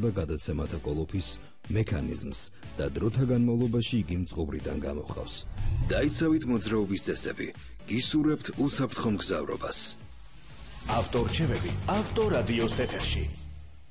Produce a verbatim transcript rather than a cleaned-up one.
იცნობა გადაცემათა კოლოფის მექანიზმს და დროთა განმავლობაში იგი მწყობრიდან გამოხავს. დაიცავით მოძრაობის წესები, გისურვებთ უსაფრთხო მგზავრობას. ავტორჩევები ავტორადიოს ეთერში.